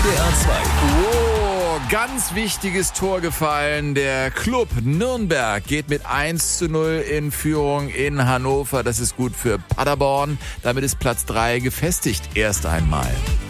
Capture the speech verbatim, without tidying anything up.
D R zwei. Oh, ganz wichtiges Tor gefallen. Der Club Nürnberg geht mit eins zu null in Führung in Hannover. Das ist gut für Paderborn. Damit ist Platz drei gefestigt erst einmal.